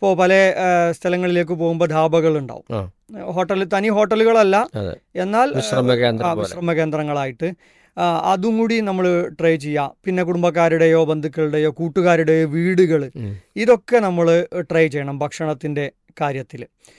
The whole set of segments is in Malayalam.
ഇപ്പോൾ പല സ്ഥലങ്ങളിലേക്ക് പോകുമ്പോൾ ധാബകളുണ്ടാവും, തനി ഹോട്ടലുകളല്ല, എന്നാൽ വിശ്രമ കേന്ദ്രങ്ങളായിട്ട്. അതും കൂടി നമ്മൾ ട്രൈ ചെയ്യുക. പിന്നെ കുടുംബക്കാരുടെയോ ബന്ധുക്കളുടെയോ കൂട്ടുകാരുടെയോ വീടുകൾ, ഇതൊക്കെ നമ്മൾ ട്രൈ ചെയ്യണം ഭക്ഷണത്തിൻ്റെ കാര്യത്തിൽ.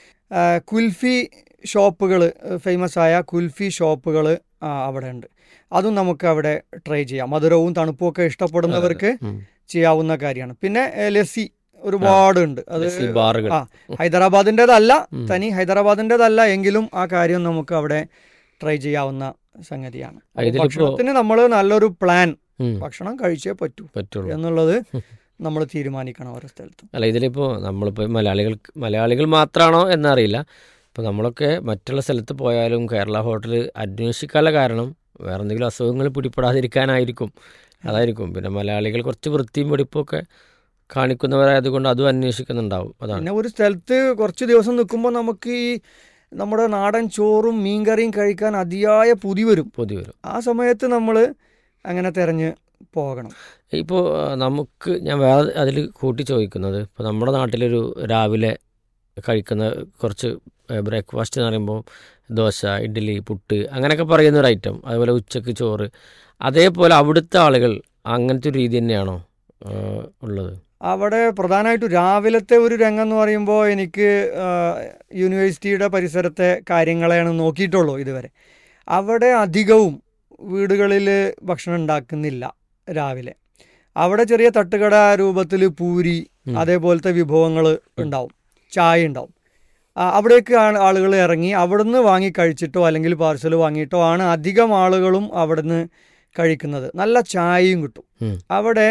കുൽഫി ഷോപ്പുകൾ, ഫേമസ് ആയ കുൽഫി ഷോപ്പുകൾ അവിടെ ഉണ്ട്. അതും നമുക്ക് അവിടെ ട്രൈ ചെയ്യാം. മധുരവും തണുപ്പും ഒക്കെ ഇഷ്ടപ്പെടുന്നവർക്ക് ചെയ്യാവുന്ന കാര്യമാണ്. പിന്നെ ലസ്സി ഒരുപാടുണ്ട്. അത് ഹൈദരാബാദിൻ്റെതല്ല, തനി ഹൈദരാബാദിൻ്റെതല്ല എങ്കിലും ആ കാര്യം നമുക്ക് അവിടെ ട്രൈ ചെയ്യാവുന്ന സംഗതിയാണ്. ഭക്ഷണത്തിന് നമ്മൾ നല്ലൊരു പ്ലാൻ, ഭക്ഷണം കഴിച്ചേ പറ്റുള്ളൂ എന്നുള്ളത് നമ്മൾ തീരുമാനിക്കണം ഓരോ സ്ഥലത്തും. അല്ല, ഇതിലിപ്പോൾ നമ്മളിപ്പോൾ മലയാളികൾ മാത്രമാണോ എന്നറിയില്ല. ഇപ്പോൾ നമ്മളൊക്കെ മറ്റുള്ള സ്ഥലത്ത് പോയാലും കേരള ഹോട്ടൽ അന്വേഷിക്കാനുള്ള കാരണം വേറെ എന്തെങ്കിലും അസുഖങ്ങൾ പിടിപ്പെടാതിരിക്കാനായിരിക്കും, അതായിരിക്കും. പിന്നെ മലയാളികൾ കുറച്ച് വൃത്തിയും വെടിപ്പൊക്കെ കാണിക്കുന്നവരായതുകൊണ്ട് അതും അന്വേഷിക്കുന്നുണ്ടാവും. അതാണ്. പിന്നെ ഒരു സ്ഥലത്ത് കുറച്ച് ദിവസം നിൽക്കുമ്പോൾ നമുക്ക് ഈ നമ്മുടെ നാടൻ ചോറും മീൻകറിയും കഴിക്കാൻ അതിയായ പൊതി വരും. ആ സമയത്ത് നമ്മൾ അങ്ങനെ തിരഞ്ഞ് പോകണം. ഇപ്പോൾ നമുക്ക് ഞാൻ വേറെ അതിൽ കൂട്ടി ചോദിക്കുന്നത്, ഇപ്പോൾ നമ്മുടെ നാട്ടിലൊരു രാവിലെ കഴിക്കുന്ന കുറച്ച് ബ്രേക്ക്ഫാസ്റ്റ് എന്ന് പറയുമ്പോൾ ദോശ, ഇഡ്ഡലി, പുട്ട് അങ്ങനെയൊക്കെ പറയുന്നൊരു ഐറ്റം, അതുപോലെ ഉച്ചക്ക് ചോറ്, അതേപോലെ അവിടുത്തെ ആളുകൾ അങ്ങനത്തെ ഒരു രീതി തന്നെയാണോ ഉള്ളത്? അവിടെ പ്രധാനമായിട്ടും രാവിലത്തെ ഒരു രംഗം എന്ന് പറയുമ്പോൾ എനിക്ക് യൂണിവേഴ്സിറ്റിയുടെ പരിസരത്തെ കാര്യങ്ങളെയാണ് നോക്കിയിട്ടുള്ളൂ ഇതുവരെ. അവിടെ അധികവും വീടുകളിൽ ഭക്ഷണം ഉണ്ടാക്കുന്നില്ല രാവിലെ. അവിടെ ചെറിയ തട്ടുകട രൂപത്തിൽ പൂരി അതേപോലത്തെ വിഭവങ്ങൾ ഉണ്ടാവും, ചായ ഉണ്ടാവും. അവിടേക്ക് ആളുകൾ ഇറങ്ങി അവിടുന്ന് വാങ്ങി കഴിച്ചിട്ടോ അല്ലെങ്കിൽ പാർസൽ വാങ്ങിയിട്ടോ ആണ് അധികം ആളുകളും അവിടുന്ന് കഴിക്കുന്നത്. നല്ല ചായയും കിട്ടും. അവിടെ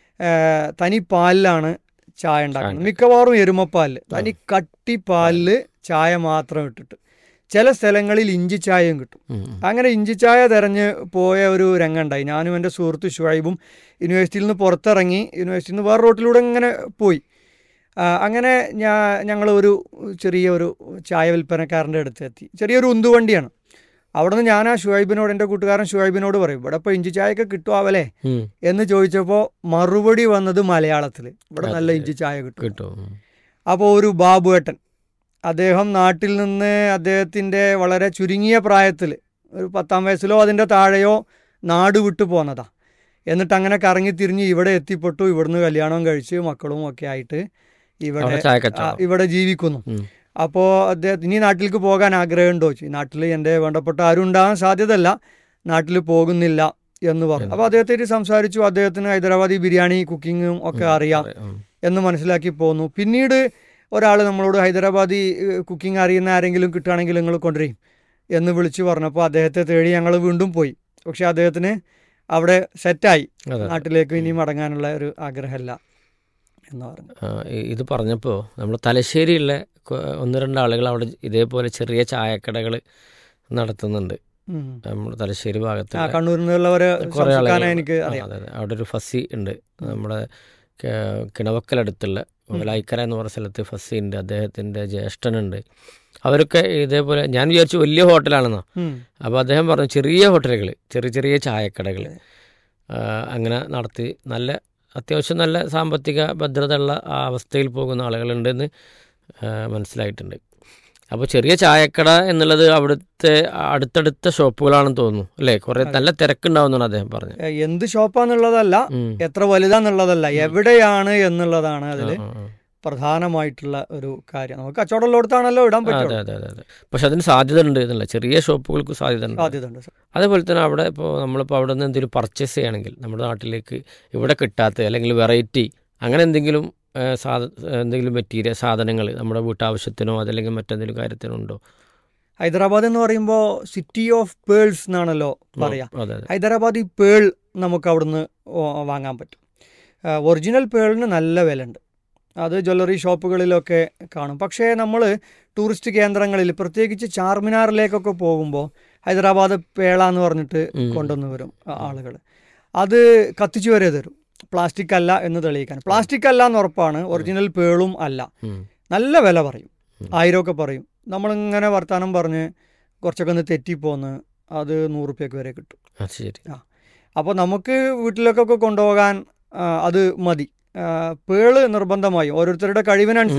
തനി പാലിലാണ് ചായ ഉണ്ടാക്കുന്നത്, മിക്കവാറും എരുമപ്പാലിൽ. തനി കട്ടിപ്പാലിൽ ചായ മാത്രം ഇട്ടിട്ട്. ചില സ്ഥലങ്ങളിൽ ഇഞ്ചി ചായയും കിട്ടും. അങ്ങനെ ഇഞ്ചി ചായ തിരഞ്ഞ് പോയ ഒരു രംഗമുണ്ടായി. ഞാനും എൻ്റെ സുഹൃത്ത് ഷുഹൈബും യൂണിവേഴ്സിറ്റിയിൽ നിന്ന് പുറത്തിറങ്ങി, യൂണിവേഴ്സിറ്റിയിൽ നിന്ന് വേറെ റോട്ടിലൂടെ ഇങ്ങനെ പോയി. അങ്ങനെ ഞങ്ങൾ ഒരു ചെറിയൊരു ചായ വിൽപ്പനക്കാരൻ്റെ അടുത്ത് എത്തി. ചെറിയൊരു ഉന്തുവണ്ടിയാണ്. അവിടെ നിന്ന് ഞാൻ ഷുഹൈബിനോട്, എൻ്റെ കൂട്ടുകാരൻ ഷുഹൈബിനോട് പറയും, ഇവിടെ ഇപ്പോൾ ഇഞ്ചി ചായയൊക്കെ കിട്ടുമാവല്ലേ എന്ന് ചോദിച്ചപ്പോൾ മറുപടി വന്നത് മലയാളത്തിൽ, ഇവിടെ നല്ല ഇഞ്ചി ചായ കിട്ടും. അപ്പോൾ ഒരു ബാബുവേട്ടൻ, അദ്ദേഹം നാട്ടിൽ നിന്ന് അദ്ദേഹത്തിൻ്റെ വളരെ ചുരുങ്ങിയ പ്രായത്തിൽ, ഒരു 10-ാം വയസ്സിലോ അതിൻ്റെ താഴെയോ നാട് വിട്ടു പോന്നതാ. എന്നിട്ട് അങ്ങനെ കറങ്ങി തിരിഞ്ഞ് ഇവിടെ എത്തിപ്പെട്ടു. ഇവിടുന്ന് കല്യാണം കഴിച്ച് മക്കളും ഒക്കെ ആയിട്ട് ഇവിടെ ജീവിക്കുന്നു. അപ്പോൾ അദ്ദേഹം ഇനി നാട്ടിലേക്ക് പോകാൻ ആഗ്രഹമുണ്ടോ ചോദിച്ചു. നാട്ടിൽ എൻ്റെ വേണ്ടപ്പെട്ട ആരും ഉണ്ടാകാൻ സാധ്യതയല്ല, നാട്ടിൽ പോകുന്നില്ല എന്ന് പറഞ്ഞു. അപ്പോൾ അദ്ദേഹത്തെ സംസാരിച്ചു. അദ്ദേഹത്തിന് ഹൈദരാബാദി ബിരിയാണി കുക്കിങ്ങും ഒക്കെ അറിയാം എന്ന് മനസ്സിലാക്കി പോന്നു. പിന്നീട് ഒരാൾ നമ്മളോട് ഹൈദരാബാദി കുക്കിംഗ് അറിയുന്ന ആരെങ്കിലും കിട്ടുകയാണെങ്കിൽ നിങ്ങൾ കൊണ്ടുവരും എന്ന് വിളിച്ചു പറഞ്ഞപ്പോൾ അദ്ദേഹത്തെ തേടി ഞങ്ങൾ വീണ്ടും പോയി. പക്ഷെ അദ്ദേഹത്തിന് അവിടെ സെറ്റായി, നാട്ടിലേക്ക് ഇനി മടങ്ങാനുള്ള ഒരു ആഗ്രഹമല്ല എന്ന് പറഞ്ഞു. ഇത് പറഞ്ഞപ്പോൾ നമ്മൾ തലശ്ശേരിയുള്ള 1-2 ആളുകൾ അവിടെ ഇതേപോലെ ചെറിയ ചായക്കടകൾ നടത്തുന്നുണ്ട്. നമ്മുടെ തലശ്ശേരി ഭാഗത്ത് കണ്ണൂരിൽ നിന്നുള്ളവർ കുറേ ആളുകൾ. അതെ, അവിടെ ഒരു ഫസി ഉണ്ട്, നമ്മുടെ കിണവക്കലടുത്തുള്ള ലൈക്കര എന്ന് പറഞ്ഞ സ്ഥലത്ത് ഫസി ഉണ്ട്, അദ്ദേഹത്തിൻ്റെ ജ്യേഷ്ഠനുണ്ട്. അവരൊക്കെ ഇതേപോലെ, ഞാൻ വിചാരിച്ചു വലിയ ഹോട്ടലാണെന്നാ. അപ്പോൾ അദ്ദേഹം പറഞ്ഞു ചെറിയ ഹോട്ടലുകൾ, ചെറിയ ചായക്കടകൾ അങ്ങനെ നടത്തി അത്യാവശ്യം നല്ല സാമ്പത്തിക ഭദ്രത ഉള്ള ആ അവസ്ഥയിൽ പോകുന്ന ആളുകളുണ്ടെന്ന് മനസ്സിലായിട്ടുണ്ട്. അപ്പോൾ ചെറിയ ചായക്കട എന്നുള്ളത് അവിടുത്തെ അടുത്തടുത്ത ഷോപ്പുകളാണെന്ന് തോന്നുന്നു അല്ലേ? കുറേ നല്ല തിരക്കുണ്ടാവുന്നതാണ് അദ്ദേഹം പറഞ്ഞത്. എന്ത് ഷോപ്പാന്നുള്ളതല്ല, എത്ര വലുതാന്നുള്ളതല്ല, എവിടെയാണ് എന്നുള്ളതാണ് അതിൽ പ്രധാനമായിട്ടുള്ള ഒരു കാര്യം. നമുക്ക് കച്ചവടമുള്ളിടത്താണല്ലോ ഇടാൻ പറ്റും. അതെ. പക്ഷെ അതിന് സാധ്യത ഉണ്ട് എന്നല്ല, ചെറിയ ഷോപ്പുകൾക്ക് സാധ്യത ഉണ്ട്. അതേപോലെ തന്നെ അവിടെ ഇപ്പോൾ നമ്മളിപ്പോൾ അവിടെ നിന്ന് എന്തെങ്കിലും പർച്ചേസ് ചെയ്യുകയാണെങ്കിൽ നമ്മുടെ നാട്ടിലേക്ക് ഇവിടെ കിട്ടാത്ത അല്ലെങ്കിൽ വെറൈറ്റി അങ്ങനെ എന്തെങ്കിലും മെറ്റീരിയൽ സാധനങ്ങൾ നമ്മുടെ വീട്ടാവശ്യത്തിനോ അതല്ലെങ്കിൽ മറ്റെന്തെങ്കിലും കാര്യത്തിനോ ഉണ്ടോ? ഹൈദരാബാദ് എന്ന് പറയുമ്പോൾ സിറ്റി ഓഫ് പേൾസ് എന്നാണല്ലോ പറയാം. ഹൈദരാബാദി പേൾ നമുക്ക് അവിടുന്ന് വാങ്ങാൻ പറ്റും. ഒറിജിനൽ പേളിന് നല്ല വില ഉണ്ട്. അത് ജ്വല്ലറി ഷോപ്പുകളിലൊക്കെ കാണും. പക്ഷേ നമ്മൾ ടൂറിസ്റ്റ് കേന്ദ്രങ്ങളിൽ പ്രത്യേകിച്ച് ചാർമിനാറിലേക്കൊക്കെ പോകുമ്പോൾ ഹൈദരാബാദ് പേള എന്ന് പറഞ്ഞിട്ട് കൊണ്ടുവന്ന് വരും ആളുകൾ. അത് കത്തിച്ചു വരെ തരും, പ്ലാസ്റ്റിക് അല്ല എന്ന് തെളിയിക്കാൻ. പ്ലാസ്റ്റിക് അല്ല എന്ന് ഉറപ്പാണ്, ഒറിജിനൽ പേളും അല്ല. നല്ല വില പറയും, 1000 ഒക്കെ പറയും. നമ്മളിങ്ങനെ വർത്താനം പറഞ്ഞ് കുറച്ചൊക്കെ ഒന്ന് തെറ്റിപ്പോന്ന് അത് 100 രൂപയ്ക്ക് വരെ കിട്ടും. അപ്പോൾ നമുക്ക് വീട്ടിലേക്കൊക്കെ കൊണ്ടുപോകാൻ അത് മതി. പേള് നിർബന്ധമായും ഓരോരുത്തരുടെ കഴിവിനനുസരിച്ച്